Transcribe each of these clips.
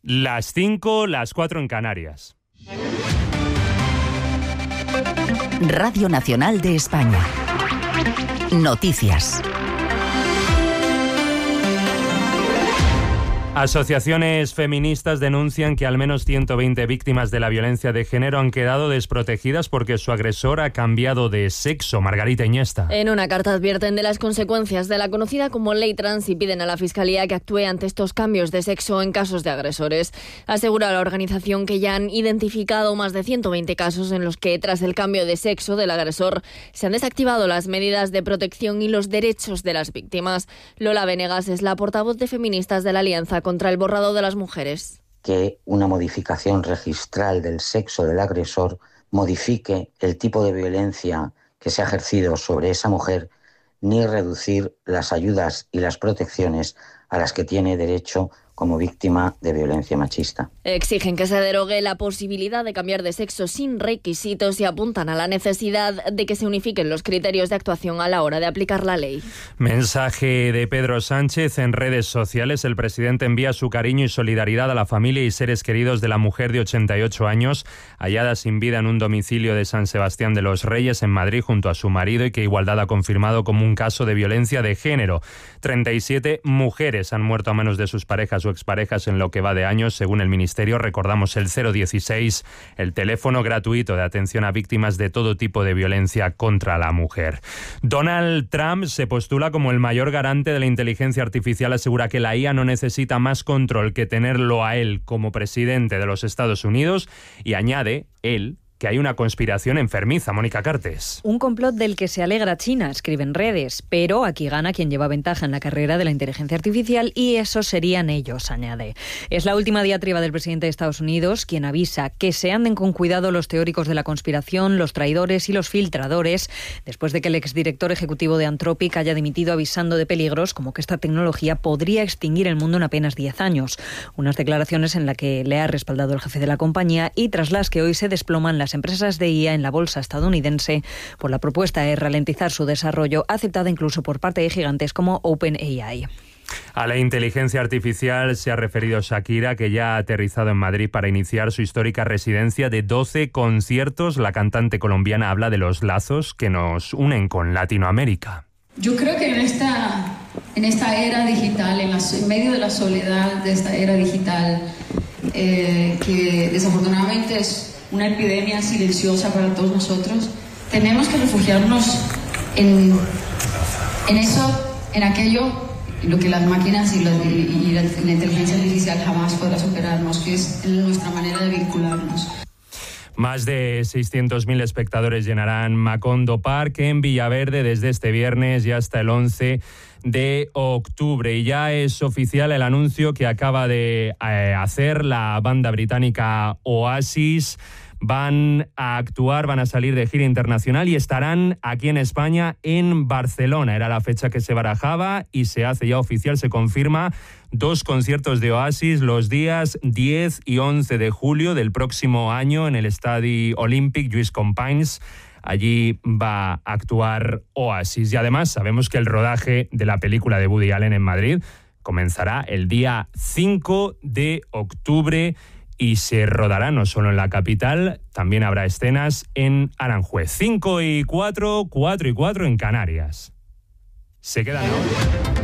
Las 5, las 4 en Canarias. Radio Nacional de España. Noticias. Asociaciones feministas denuncian que al menos 120 víctimas de la violencia de género han quedado desprotegidas porque su agresor ha cambiado de sexo. Margarita Iniesta. En una carta advierten de las consecuencias de la conocida como ley trans y piden a la Fiscalía que actúe ante estos cambios de sexo en casos de agresores. Asegura la organización que ya han identificado más de 120 casos en los que, tras el cambio de sexo del agresor, se han desactivado las medidas de protección y los derechos de las víctimas. Lola Venegas es la portavoz de feministas de la Alianza contra el borrado de las mujeres. Que una modificación registral del sexo del agresor modifique el tipo de violencia que se ha ejercido sobre esa mujer, ni reducir las ayudas y las protecciones a las que tiene derecho como víctima de violencia machista. Exigen que se derogue la posibilidad de cambiar de sexo sin requisitos y apuntan a la necesidad de que se unifiquen los criterios de actuación a la hora de aplicar la ley. Mensaje de Pedro Sánchez en redes sociales. El presidente envía su cariño y solidaridad a la familia y seres queridos de la mujer de 88 años, hallada sin vida en un domicilio de San Sebastián de los Reyes, en Madrid, junto a su marido, y que Igualdad ha confirmado como un caso de violencia de género. 37 mujeres han muerto a manos de sus parejas o exparejas en lo que va de años, según el Ministerio. Recordamos el 016, el teléfono gratuito de atención a víctimas de todo tipo de violencia contra la mujer. Donald Trump se postula como el mayor garante de la inteligencia artificial. Asegura que la IA no necesita más control que tenerlo a él como presidente de los Estados Unidos, y añade él que hay una conspiración enfermiza. Mónica Cartes. Un complot del que se alegra China, escriben redes, pero aquí gana quien lleva ventaja en la carrera de la inteligencia artificial, y esos serían ellos, añade. Es la última diatriba del presidente de Estados Unidos, quien avisa que se anden con cuidado los teóricos de la conspiración, los traidores y los filtradores, después de que el exdirector ejecutivo de Anthropic haya dimitido avisando de peligros como que esta tecnología podría extinguir el mundo en apenas 10 años. Unas declaraciones en las que le ha respaldado el jefe de la compañía y tras las que hoy se desploman las empresas de IA en la bolsa estadounidense por la propuesta de ralentizar su desarrollo, aceptada incluso por parte de gigantes como OpenAI. A la inteligencia artificial se ha referido Shakira, que ya ha aterrizado en Madrid para iniciar su histórica residencia de 12 conciertos. La cantante colombiana habla de los lazos que nos unen con Latinoamérica. Yo creo que en esta era digital, en medio de la soledad de esta era digital, que desafortunadamente es una epidemia silenciosa para todos nosotros, tenemos que refugiarnos en aquello en lo que las máquinas y la inteligencia artificial jamás podrá superarnos, que es nuestra manera de vincularnos. Más de 600.000 espectadores llenarán Macondo Park en Villaverde desde este viernes y hasta el 11 de octubre. Y ya es oficial el anuncio que acaba de hacer la banda británica Oasis. Van a actuar, van a salir de gira internacional y estarán aquí en España, en Barcelona. Era la fecha que se barajaba y se hace ya oficial, se confirma. 2 conciertos de Oasis los días 10 y 11 de julio del próximo año en el Estadi Olímpic Lluís Companys. Allí va a actuar Oasis. Y además sabemos que el rodaje de la película de Woody Allen en Madrid comenzará el día 5 de octubre y se rodará no solo en la capital, también habrá escenas en Aranjuez. 5 y 4, 4 y 4 en Canarias. Se quedan, ¿no?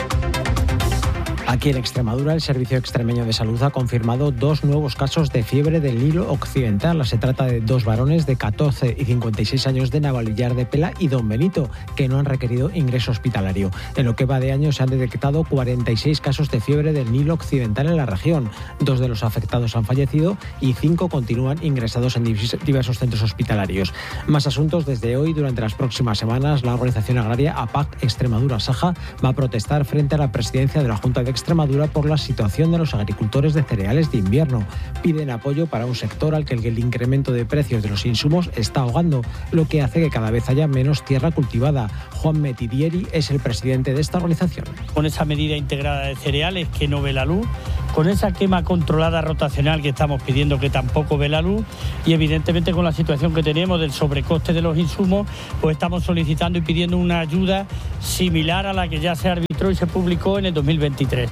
Aquí en Extremadura, el Servicio Extremeño de Salud ha confirmado 2 nuevos casos de fiebre del Nilo Occidental. Se trata de 2 varones de 14 y 56 años de Navalillar de Pela y Don Benito, que no han requerido ingreso hospitalario. En lo que va de año se han detectado 46 casos de fiebre del Nilo Occidental en la región. 2 de los afectados han fallecido y 5 continúan ingresados en diversos centros hospitalarios. Más asuntos. Desde hoy, durante las próximas semanas, la organización agraria APAC Extremadura-Saja va a protestar frente a la presidencia de la Junta de Extremadura por la situación de los agricultores de cereales de invierno. Piden apoyo para un sector al que el incremento de precios de los insumos está ahogando, lo que hace que cada vez haya menos tierra cultivada. Juan Metidieri es el presidente de esta organización. Con esa medida integrada de cereales que no ve la luz, con esa quema controlada rotacional que estamos pidiendo que tampoco ve la luz, y evidentemente con la situación que tenemos del sobrecoste de los insumos, pues estamos solicitando y pidiendo una ayuda similar a la que ya se arbitró y se publicó en el 2023.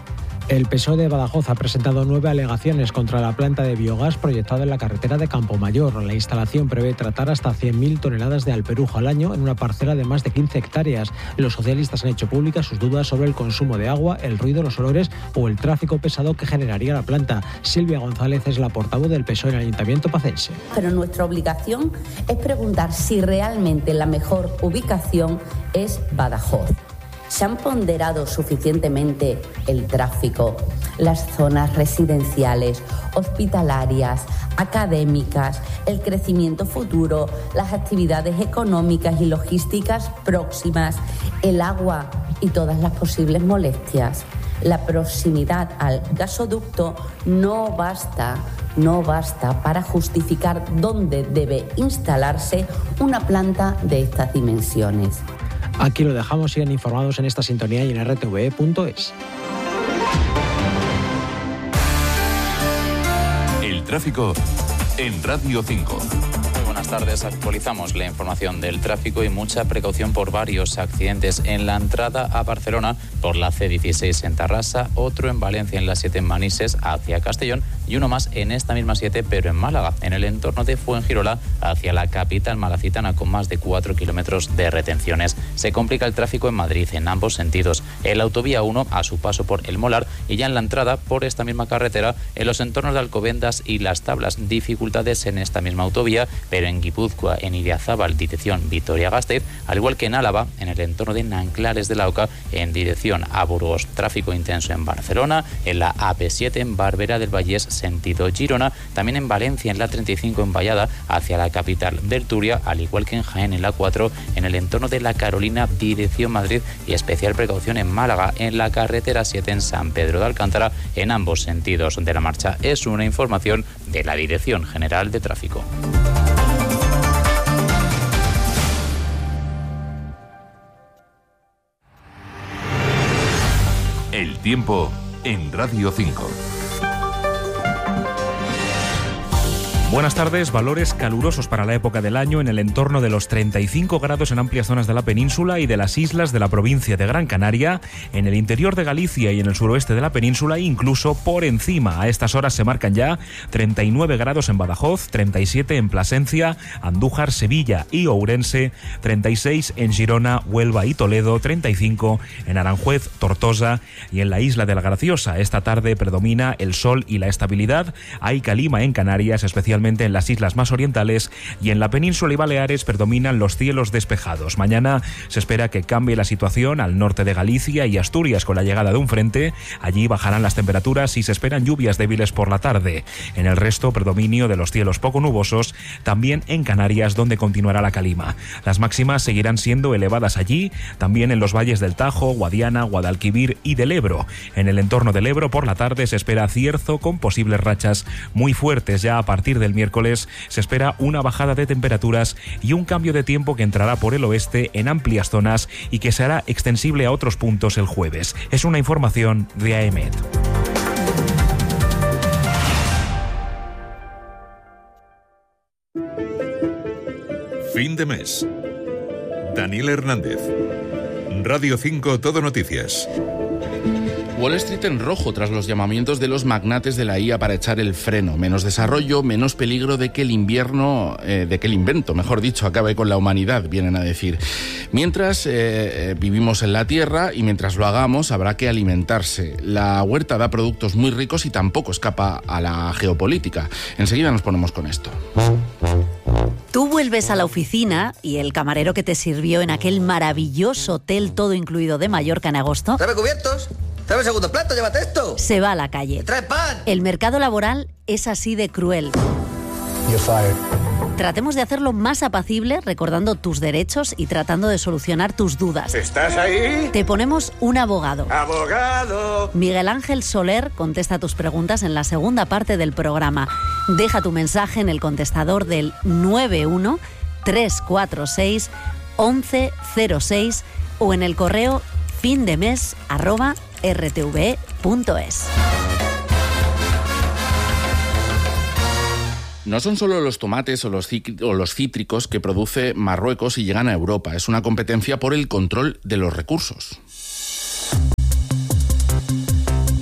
El PSOE de Badajoz ha presentado 9 alegaciones contra la planta de biogás proyectada en la carretera de Campomayor. La instalación prevé tratar hasta 100.000 toneladas de alperujo al año en una parcela de más de 15 hectáreas. Los socialistas han hecho públicas sus dudas sobre el consumo de agua, el ruido, los olores o el tráfico pesado que generaría la planta. Silvia González es la portavoz del PSOE en el Ayuntamiento pacense. Pero nuestra obligación es preguntar si realmente la mejor ubicación es Badajoz. ¿Se han ponderado suficientemente el tráfico, las zonas residenciales, hospitalarias, académicas, el crecimiento futuro, las actividades económicas y logísticas próximas, el agua y todas las posibles molestias? La proximidad al gasoducto no basta para justificar dónde debe instalarse una planta de estas dimensiones. Aquí lo dejamos, sigan informados en esta sintonía y en rtve.es. El tráfico en Radio 5. Buenas tardes, actualizamos la información del tráfico y mucha precaución por varios accidentes en la entrada a Barcelona por la C16 en Tarrasa, otro en Valencia en la 7 en Manises hacia Castellón y uno más en esta misma 7 pero en Málaga, en el entorno de Fuengirola hacia la capital malacitana con más de 4 kilómetros de retenciones. Se complica el tráfico en Madrid en ambos sentidos. En la autovía 1 a su paso por El Molar y ya en la entrada por esta misma carretera en los entornos de Alcobendas y Las Tablas. Dificultades en esta misma autovía, pero en Guipúzcoa, en Idiazábal, dirección Vitoria-Gasteiz, al igual que en Álava, en el entorno de Nanclares de la Oca, en dirección a Burgos. Tráfico intenso en Barcelona, en la AP7 en Barberá del Vallés, sentido Girona, también en Valencia, en la 35 en Vallada, hacia la capital del Turia, al igual que en Jaén, en la 4, en el entorno de la Carolina, dirección Madrid, y especial precaución en Málaga, en la carretera 7 en San Pedro de Alcántara, en ambos sentidos de la marcha. Es una información de la Dirección General de Tráfico. El tiempo en Radio 5. Buenas tardes, valores calurosos para la época del año en el entorno de los 35 grados en amplias zonas de la península y de las islas de la provincia de Gran Canaria, en el interior de Galicia y en el suroeste de la península, incluso por encima. A estas horas se marcan ya 39 grados en Badajoz, 37 en Plasencia, Andújar, Sevilla y Ourense, 36 en Girona, Huelva y Toledo, 35 en Aranjuez, Tortosa y en la isla de la Graciosa. Esta tarde predomina el sol y la estabilidad. Hay calima en Canarias, especialmente en las islas más orientales, y en la península y Baleares predominan los cielos despejados. Mañana se espera que cambie la situación al norte de Galicia y Asturias con la llegada de un frente. Allí bajarán las temperaturas y se esperan lluvias débiles por la tarde. En el resto, predominio de los cielos poco nubosos, también en Canarias, donde continuará la calima. Las máximas seguirán siendo elevadas allí, también en los valles del Tajo, Guadiana, Guadalquivir y del Ebro. En el entorno del Ebro, por la tarde, se espera cierzo con posibles rachas muy fuertes. Ya a partir del miércoles se espera una bajada de temperaturas y un cambio de tiempo que entrará por el oeste en amplias zonas y que será extensible a otros puntos el jueves. Es una información de AEMET. Fin de mes. Daniel Hernández. Radio 5 Todo Noticias. Wall Street en rojo tras los llamamientos de los magnates de la IA para echar el freno. Menos desarrollo, menos peligro de que el invento, mejor dicho, acabe con la humanidad, vienen a decir. Mientras vivimos en la Tierra y mientras lo hagamos habrá que alimentarse. La huerta da productos muy ricos y tampoco escapa a la geopolítica. Enseguida nos ponemos con esto. Tú vuelves a la oficina y el camarero que te sirvió en aquel maravilloso hotel todo incluido de Mallorca en agosto... ¿Trae cubiertos? ¿Trae el segundo plato? ¡Llévate esto! Se va a la calle. ¡Trae pan! El mercado laboral es así de cruel. You're fired. Tratemos de hacerlo más apacible, recordando tus derechos y tratando de solucionar tus dudas. ¿Estás ahí? Te ponemos un abogado. ¡Abogado! Miguel Ángel Soler contesta tus preguntas en la segunda parte del programa. Deja tu mensaje en el contestador del 91 346 1106 o en el correo findemes@rtve.es. No son solo los tomates o los cítricos que produce Marruecos y llegan a Europa. Es una competencia por el control de los recursos.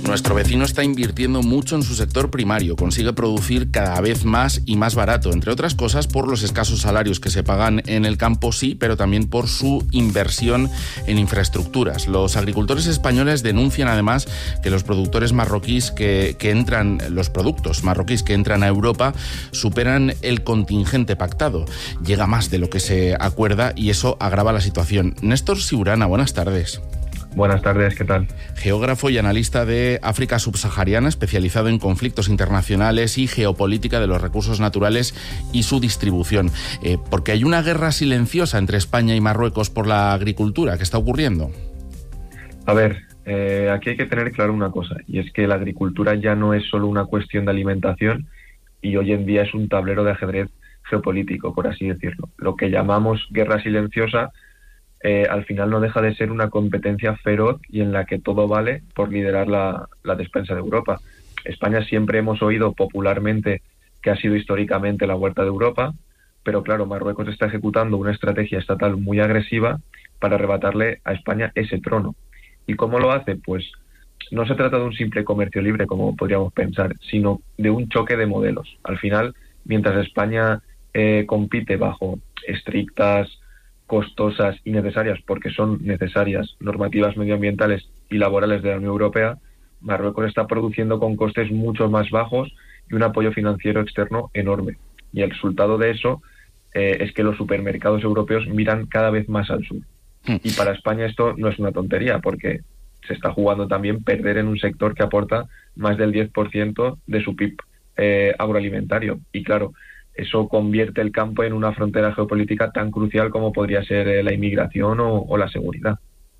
Nuestro vecino está invirtiendo mucho en su sector primario, consigue producir cada vez más y más barato, entre otras cosas por los escasos salarios que se pagan en el campo, sí, pero también por su inversión en infraestructuras. Los agricultores españoles denuncian además que los productores marroquíes los productos marroquíes que entran a Europa superan el contingente pactado. Llega más de lo que se acuerda y eso agrava la situación. Néstor Siurana, buenas tardes. Buenas tardes, ¿qué tal? Geógrafo y analista de África subsahariana, especializado en conflictos internacionales y geopolítica de los recursos naturales y su distribución. Porque hay una guerra silenciosa entre España y Marruecos por la agricultura. ¿Qué está ocurriendo? A ver, aquí hay que tener claro una cosa, y es que la agricultura ya no es solo una cuestión de alimentación y hoy en día es un tablero de ajedrez geopolítico, por así decirlo. Lo que llamamos guerra silenciosa al final no deja de ser una competencia feroz y en la que todo vale por liderar la despensa de Europa. España siempre hemos oído popularmente que ha sido históricamente la huerta de Europa, pero claro, Marruecos está ejecutando una estrategia estatal muy agresiva para arrebatarle a España ese trono. ¿Y cómo lo hace? Pues no se trata de un simple comercio libre, como podríamos pensar, sino de un choque de modelos. Al final, mientras España compite bajo estrictas, costosas y necesarias, porque son necesarias, normativas medioambientales y laborales de la Unión Europea, Marruecos está produciendo con costes mucho más bajos y un apoyo financiero externo enorme. Y el resultado de eso es que los supermercados europeos miran cada vez más al sur. Y para España esto no es una tontería, porque se está jugando también perder en un sector que aporta más del 10% de su PIB agroalimentario. Y claro, eso convierte el campo en una frontera geopolítica tan crucial como podría ser la inmigración o la seguridad.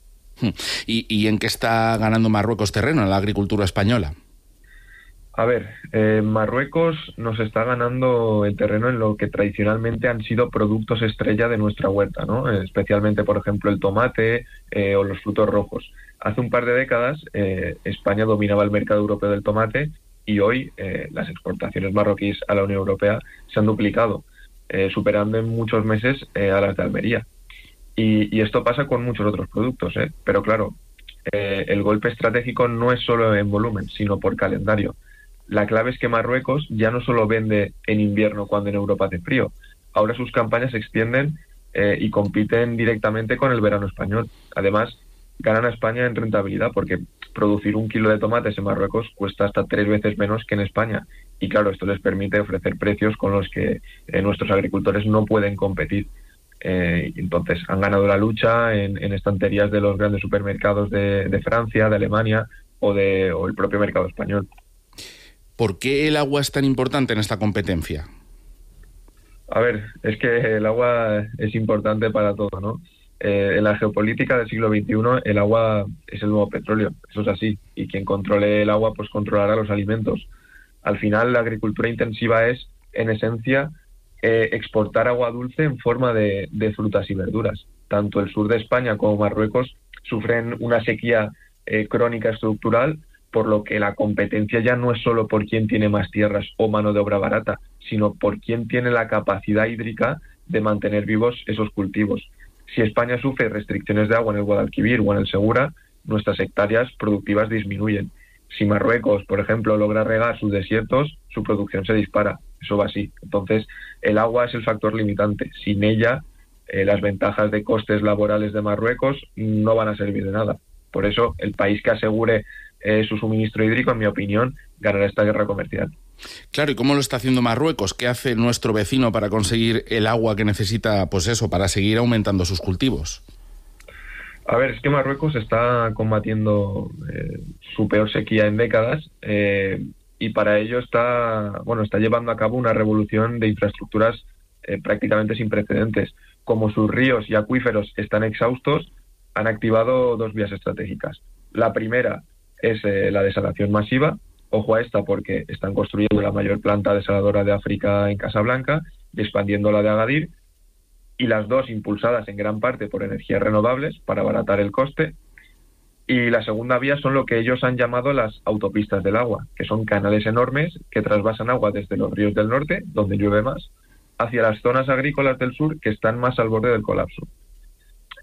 ¿Y en qué está ganando Marruecos terreno en la agricultura española? A ver, Marruecos nos está ganando el terreno en lo que tradicionalmente han sido productos estrella de nuestra huerta, ¿no? Especialmente, por ejemplo, el tomate o los frutos rojos. Hace un par de décadas España dominaba el mercado europeo del tomate y hoy las exportaciones marroquíes a la Unión Europea se han duplicado, superando en muchos meses a las de Almería. Y esto pasa con muchos otros productos, pero claro, el golpe estratégico no es solo en volumen, sino por calendario. La clave es que Marruecos ya no solo vende en invierno cuando en Europa hace frío, ahora sus campañas se extienden y compiten directamente con el verano español. Además, ganan a España en rentabilidad porque producir 1 kilo de tomates en Marruecos cuesta hasta 3 veces menos que en España. Y claro, esto les permite ofrecer precios con los que nuestros agricultores no pueden competir. Entonces, han ganado la lucha en estanterías de los grandes supermercados de Francia, de Alemania o el propio mercado español. ¿Por qué el agua es tan importante en esta competencia? A ver, es que el agua es importante para todo, ¿no? En la geopolítica del siglo XXI el agua es el nuevo petróleo, eso es así, y quien controle el agua pues controlará los alimentos. Al final la agricultura intensiva es, en esencia, exportar agua dulce en forma de frutas y verduras. Tanto el sur de España como Marruecos sufren una sequía crónica estructural, por lo que la competencia ya no es solo por quién tiene más tierras o mano de obra barata, sino por quién tiene la capacidad hídrica de mantener vivos esos cultivos. Si España sufre restricciones de agua en el Guadalquivir o en el Segura, nuestras hectáreas productivas disminuyen. Si Marruecos, por ejemplo, logra regar sus desiertos, su producción se dispara. Eso va así. Entonces, el agua es el factor limitante. Sin ella, las ventajas de costes laborales de Marruecos no van a servir de nada. Por eso, el país que asegure su suministro hídrico, en mi opinión, ganará esta guerra comercial. Claro, ¿y cómo lo está haciendo Marruecos? ¿Qué hace nuestro vecino para conseguir el agua que necesita, pues eso, para seguir aumentando sus cultivos? A ver, es que Marruecos está combatiendo su peor sequía en décadas y para ello está llevando a cabo una revolución de infraestructuras prácticamente sin precedentes. Como sus ríos y acuíferos están exhaustos, han activado 2 vías estratégicas. La primera es la desalación masiva. Ojo a esta porque están construyendo la mayor planta desaladora de África en Casablanca y expandiendo la de Agadir, y las dos impulsadas en gran parte por energías renovables para abaratar el coste. Y la segunda vía son lo que ellos han llamado las autopistas del agua, que son canales enormes que trasvasan agua desde los ríos del norte, donde llueve más, hacia las zonas agrícolas del sur que están más al borde del colapso.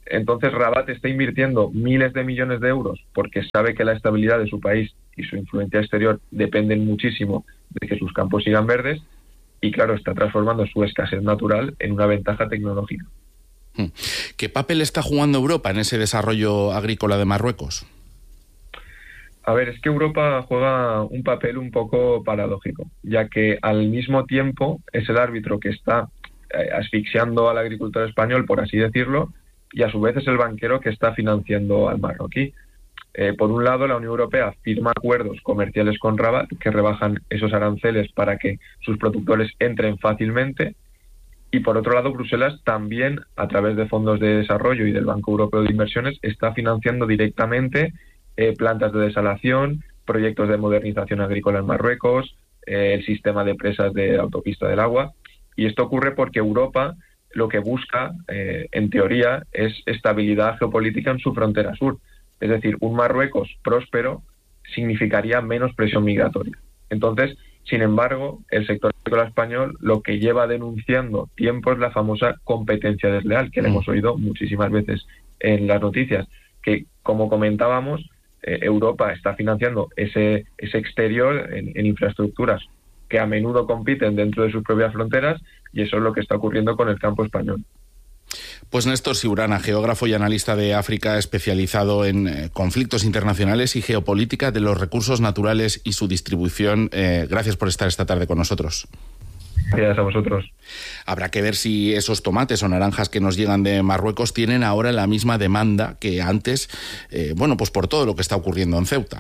Entonces Rabat está invirtiendo miles de millones de euros porque sabe que la estabilidad de su país y su influencia exterior dependen muchísimo de que sus campos sigan verdes, y claro, está transformando su escasez natural en una ventaja tecnológica. ¿Qué papel está jugando Europa en ese desarrollo agrícola de Marruecos? A ver, es que Europa juega un papel un poco paradójico, ya que al mismo tiempo es el árbitro que está asfixiando al agricultor español, por así decirlo, y a su vez es el banquero que está financiando al marroquí. Por un lado, la Unión Europea firma acuerdos comerciales con Rabat que rebajan esos aranceles para que sus productores entren fácilmente, y por otro lado, Bruselas también, a través de fondos de desarrollo y del Banco Europeo de Inversiones, está financiando directamente plantas de desalación, proyectos de modernización agrícola en Marruecos, el sistema de presas de autopista del agua. Y esto ocurre porque Europa lo que busca, en teoría, es estabilidad geopolítica en su frontera sur. Es decir, un Marruecos próspero significaría menos presión migratoria. Entonces, sin embargo, el sector agrícola español lo que lleva denunciando tiempo es la famosa competencia desleal, que le hemos oído muchísimas veces en las noticias, que, como comentábamos, Europa está financiando ese exterior en infraestructuras que a menudo compiten dentro de sus propias fronteras, y eso es lo que está ocurriendo con el campo español. Pues Néstor Siurana, geógrafo y analista de África, especializado en conflictos internacionales y geopolítica de los recursos naturales y su distribución. Gracias por estar esta tarde con nosotros. Gracias a vosotros. Habrá que ver si esos tomates o naranjas que nos llegan de Marruecos tienen ahora la misma demanda que antes, pues por todo lo que está ocurriendo en Ceuta.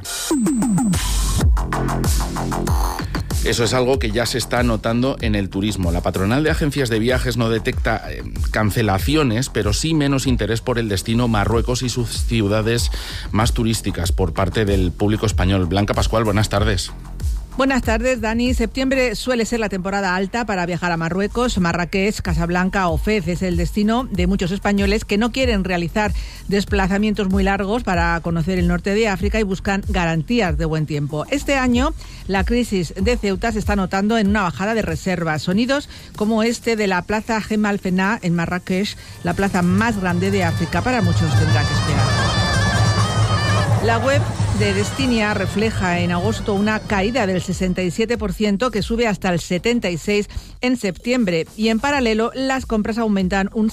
Eso es algo que ya se está notando en el turismo. La patronal de agencias de viajes no detecta cancelaciones, pero sí menos interés por el destino Marruecos y sus ciudades más turísticas por parte del público español. Blanca Pascual, buenas tardes. Buenas tardes, Dani. Septiembre suele ser la temporada alta para viajar a Marruecos. Marrakech, Casablanca o Fez es el destino de muchos españoles que no quieren realizar desplazamientos muy largos para conocer el norte de África y buscan garantías de buen tiempo. Este año, la crisis de Ceuta se está notando en una bajada de reservas. Sonidos como este de la Plaza Jemal Fena en Marrakech, la plaza más grande de África. Para muchos tendrá que esperar. La web de Destinia refleja en agosto una caída del 67% que sube hasta el 76% en septiembre, y en paralelo las compras aumentan un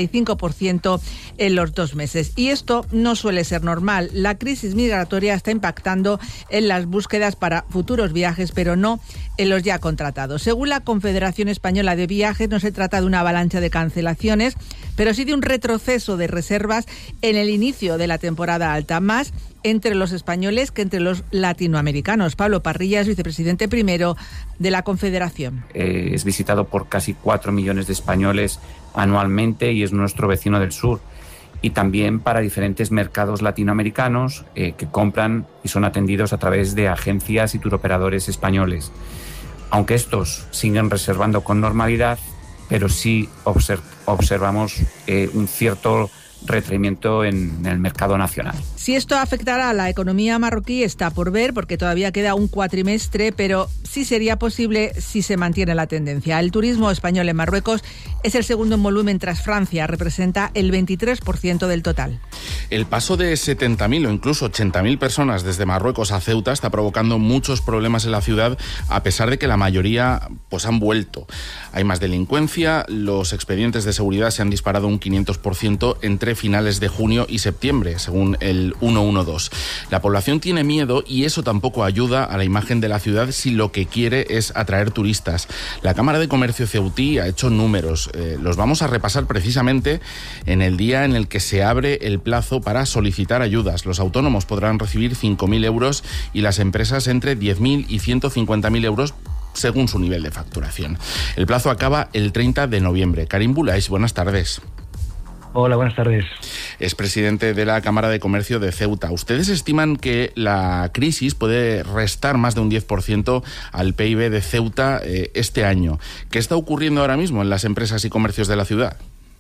65% en los 2 meses. Y esto no suele ser normal. La crisis migratoria está impactando en las búsquedas para futuros viajes, pero no en los ya contratados. Según la Confederación Española de Viajes, no se trata de una avalancha de cancelaciones, pero sí de un retroceso de reservas en el inicio de la temporada alta, más entre los españoles que entre los latinoamericanos. Pablo Parrillas, vicepresidente primero de la Confederación. Es visitado por casi 4 millones de españoles anualmente y es nuestro vecino del sur. Y también para diferentes mercados latinoamericanos que compran y son atendidos a través de agencias y turoperadores españoles. Aunque estos siguen reservando con normalidad, pero sí observamos un cierto retraimiento en el mercado nacional. Si esto afectará a la economía marroquí está por ver, porque todavía queda un cuatrimestre, pero sí sería posible si se mantiene la tendencia. El turismo español en Marruecos es el segundo en volumen tras Francia, representa el 23% del total. El paso de 70.000 o incluso 80.000 personas desde Marruecos a Ceuta está provocando muchos problemas en la ciudad, a pesar de que la mayoría han vuelto. Hay más delincuencia, los expedientes de seguridad se han disparado un 500% entre finales de junio y septiembre, según el 112. La población tiene miedo y eso tampoco ayuda a la imagen de la ciudad si lo que quiere es atraer turistas. La Cámara de Comercio ceutí ha hecho números. Los vamos a repasar precisamente en el día en el que se abre el plazo para solicitar ayudas. Los autónomos podrán recibir 5.000 euros y las empresas entre 10.000 y 150.000 euros según su nivel de facturación. El plazo acaba el 30 de noviembre. Karim Boulais, buenas tardes. Hola, buenas tardes. Es presidente de la Cámara de Comercio de Ceuta. ¿Ustedes estiman que la crisis puede restar más de un 10% al PIB de Ceuta este año? ¿Qué está ocurriendo ahora mismo en las empresas y comercios de la ciudad?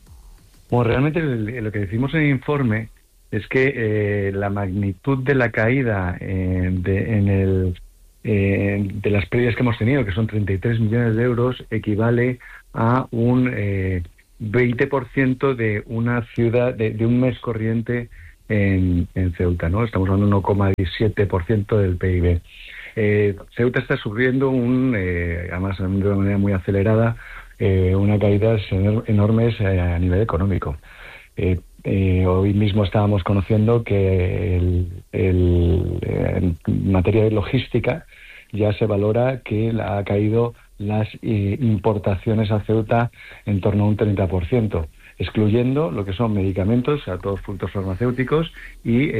Bueno, realmente lo que decimos en el informe es que la magnitud de la caída de las pérdidas que hemos tenido, que son 33 millones de euros, equivale a un 20% de una ciudad, de un mes corriente en Ceuta, ¿no? Estamos hablando de 1,7% del PIB. Ceuta está sufriendo además de una manera muy acelerada, una caída enormes a nivel económico. Hoy mismo estábamos conociendo que en materia de logística ya se valora que ha caído las importaciones a Ceuta en torno a un 30%, excluyendo lo que son medicamentos, o sea, todos productos farmacéuticos y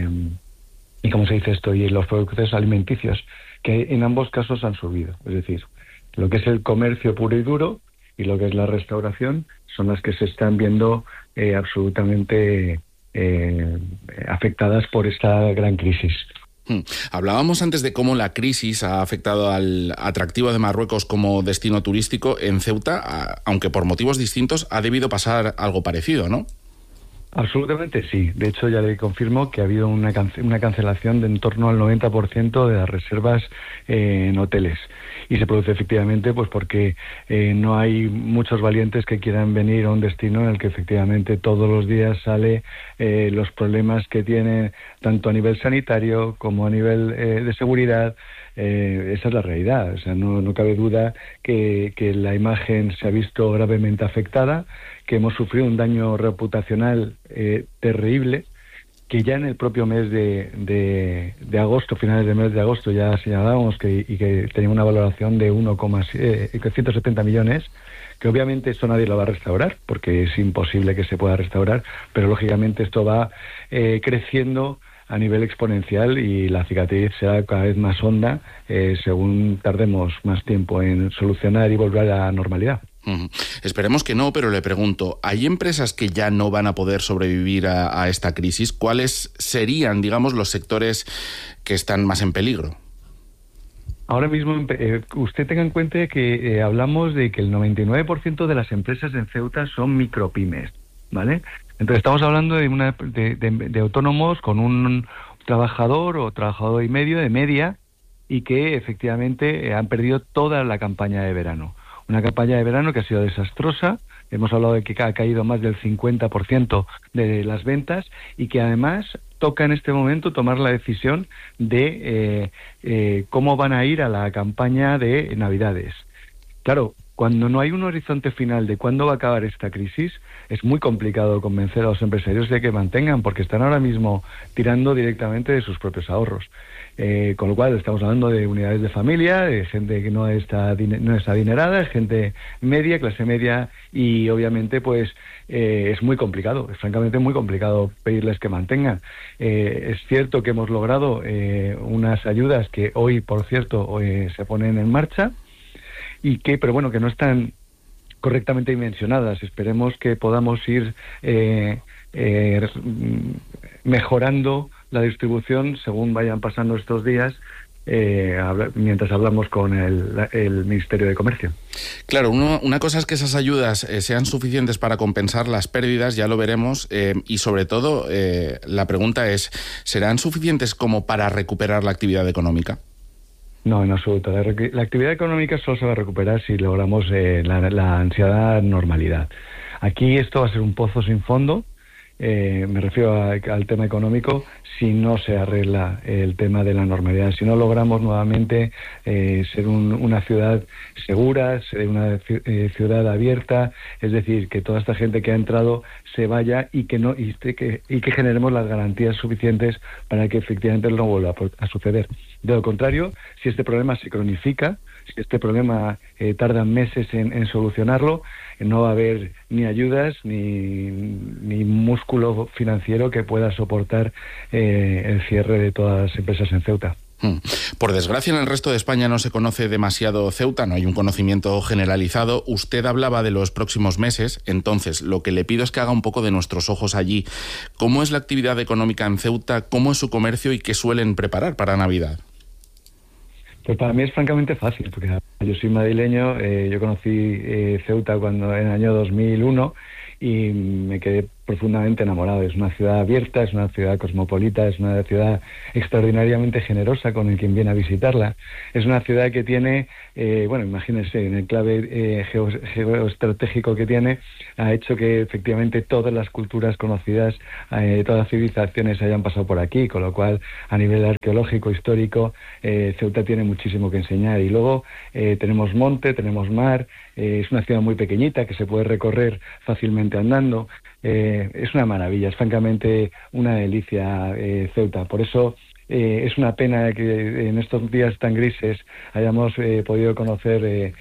¿cómo se dice esto? Y los productos alimenticios, que en ambos casos han subido. Es decir, lo que es el comercio puro y duro y lo que es la restauración son las que se están viendo absolutamente afectadas por esta gran crisis. Hablábamos antes de cómo la crisis ha afectado al atractivo de Marruecos como destino turístico. En Ceuta, aunque por motivos distintos, ha debido pasar algo parecido, ¿no? Absolutamente sí. De hecho, ya le confirmo que ha habido una cancelación de en torno al 90% de las reservas en hoteles. Y se produce efectivamente pues porque no hay muchos valientes que quieran venir a un destino en el que efectivamente todos los días sale los problemas que tiene tanto a nivel sanitario como a nivel de seguridad. Esa es la realidad. O sea, no cabe duda que la imagen se ha visto gravemente afectada, que hemos sufrido un daño reputacional terrible, que ya en el propio mes de agosto, finales del mes de agosto, ya señalábamos que tenía una valoración de 170 millones, que obviamente esto nadie lo va a restaurar, porque es imposible que se pueda restaurar, pero lógicamente esto va creciendo a nivel exponencial y la cicatriz será cada vez más honda según tardemos más tiempo en solucionar y volver a la normalidad. Esperemos que no, pero le pregunto, ¿hay empresas que ya no van a poder sobrevivir a esta crisis? ¿Cuáles serían, digamos, los sectores que están más en peligro? Ahora mismo, usted tenga en cuenta que hablamos de que el 99% de las empresas en Ceuta son micropymes, ¿vale? Entonces estamos hablando de autónomos con un trabajador o trabajador y medio de media y que efectivamente han perdido toda la campaña de verano. Una campaña de verano que ha sido desastrosa. Hemos hablado de que ha caído más del 50% de las ventas y que además toca en este momento tomar la decisión de cómo van a ir a la campaña de Navidades. Claro, cuando no hay un horizonte final de cuándo va a acabar esta crisis, es muy complicado convencer a los empresarios de que mantengan, porque están ahora mismo tirando directamente de sus propios ahorros. Con lo cual estamos hablando de unidades de familia, de gente que no está adinerada, gente media, clase media, y obviamente pues es muy complicado, es francamente muy complicado pedirles que mantengan. Es cierto que hemos logrado unas ayudas que hoy, por cierto, se ponen en marcha, pero bueno, que no están correctamente dimensionadas. Esperemos que podamos ir mejorando la distribución según vayan pasando estos días, mientras hablamos con el Ministerio de Comercio. Claro, una cosa es que esas ayudas sean suficientes para compensar las pérdidas, ya lo veremos, y sobre todo la pregunta es, ¿serán suficientes como para recuperar la actividad económica? No, en absoluto. La actividad económica solo se va a recuperar si logramos la ansiada normalidad. Aquí esto va a ser un pozo sin fondo. Me refiero al tema económico, si no se arregla el tema de la normalidad, si no logramos nuevamente ser una ciudad segura, ser una ciudad abierta, es decir, que toda esta gente que ha entrado se vaya y que generemos las garantías suficientes para que efectivamente no vuelva a suceder. De lo contrario, si este problema se cronifica, si este problema tarda meses en solucionarlo, no va a haber ni ayudas ni músculo financiero que pueda soportar el cierre de todas las empresas en Ceuta. Por desgracia, en el resto de España no se conoce demasiado Ceuta, no hay un conocimiento generalizado. Usted hablaba de los próximos meses, entonces lo que le pido es que haga un poco de nuestros ojos allí. ¿Cómo es la actividad económica en Ceuta? ¿Cómo es su comercio y qué suelen preparar para Navidad? Pues para mí es francamente fácil, porque yo soy madrileño, yo conocí Ceuta en el año 2001 y me quedé profundamente enamorado. Es una ciudad abierta, es una ciudad cosmopolita, es una ciudad extraordinariamente generosa con el quien viene a visitarla. Es una ciudad que tiene, imagínense, en el clave geoestratégico que tiene, ha hecho que efectivamente todas las culturas conocidas, todas las civilizaciones hayan pasado por aquí, con lo cual a nivel arqueológico, histórico, Ceuta tiene muchísimo que enseñar. Y luego tenemos monte, tenemos mar, es una ciudad muy pequeñita que se puede recorrer fácilmente andando. Es una maravilla, es francamente una delicia Ceuta. Por eso es una pena que en estos días tan grises hayamos podido conocer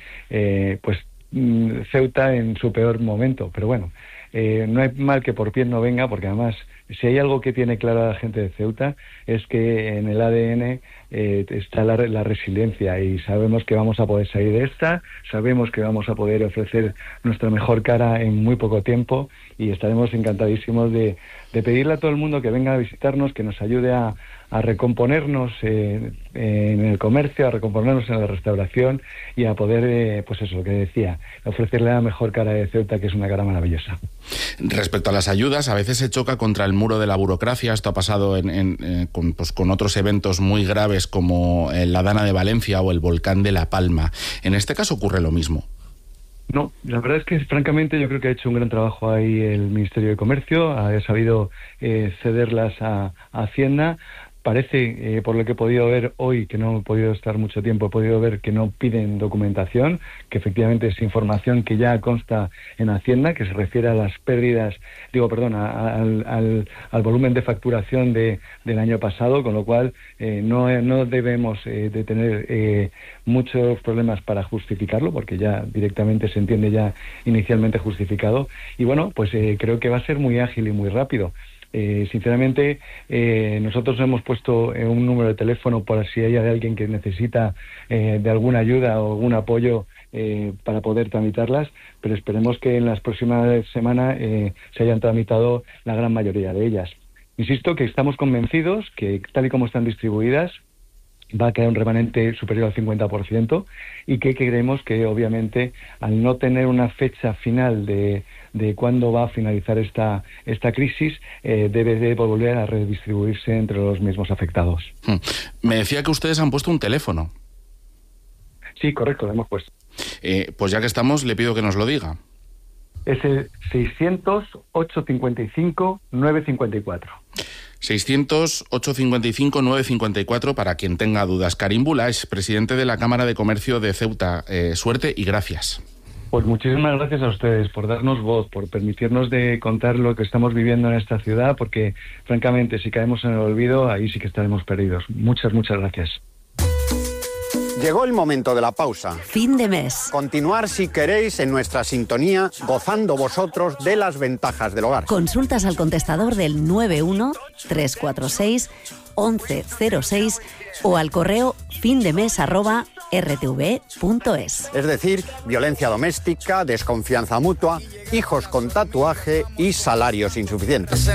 Ceuta en su peor momento. Pero bueno, no hay mal que por bien no venga, porque además, si hay algo que tiene clara la gente de Ceuta, es que en el ADN está la resiliencia, y sabemos que vamos a poder salir de esta, sabemos que vamos a poder ofrecer nuestra mejor cara en muy poco tiempo, y estaremos encantadísimos de pedirle a todo el mundo que venga a visitarnos, que nos ayude a recomponernos en el comercio, a recomponernos en la restauración y a poder, lo que decía, ofrecerle la mejor cara de Ceuta, que es una cara maravillosa. Respecto a las ayudas, a veces se choca contra el muro de la burocracia. Esto ha pasado con otros eventos muy graves como la Dana de Valencia o el volcán de La Palma. ¿En este caso ocurre lo mismo? No, la verdad es que francamente yo creo que ha hecho un gran trabajo ahí el Ministerio de Comercio, ha sabido cederlas a Hacienda. Parece, por lo que he podido ver hoy, que no he podido estar mucho tiempo, he podido ver que no piden documentación, que efectivamente es información que ya consta en Hacienda, que se refiere a las pérdidas, al volumen de facturación del año pasado, con lo cual no debemos de tener muchos problemas para justificarlo, porque ya directamente se entiende ya inicialmente justificado. Y bueno, pues creo que va a ser muy ágil y muy rápido. Sinceramente, nosotros hemos puesto un número de teléfono por si hay alguien que necesita de alguna ayuda o algún apoyo para poder tramitarlas, pero esperemos que en las próximas semanas se hayan tramitado la gran mayoría de ellas. Insisto que estamos convencidos que, tal y como están distribuidas, va a quedar un remanente superior al 50%, y que creemos que, obviamente, al no tener una fecha final de cuándo va a finalizar esta crisis, debe de volver a redistribuirse entre los mismos afectados. Me decía que ustedes han puesto un teléfono. Sí, correcto, lo hemos puesto. Pues ya que estamos, le pido que nos lo diga. Es el 600-855-954. 600-855-954 para quien tenga dudas. Karim Bula es presidente de la Cámara de Comercio de Ceuta. Suerte y gracias. Pues muchísimas gracias a ustedes por darnos voz, por permitirnos de contar lo que estamos viviendo en esta ciudad, porque francamente si caemos en el olvido, ahí sí que estaremos perdidos. Muchas gracias. Llegó el momento de la pausa. Fin de mes. Continuar, si queréis, en nuestra sintonía, gozando vosotros de las ventajas del hogar. Consultas al contestador del 91-346-1106 o al correo findemes@rtv.es. Es decir, violencia doméstica, desconfianza mutua, hijos con tatuaje y salarios insuficientes.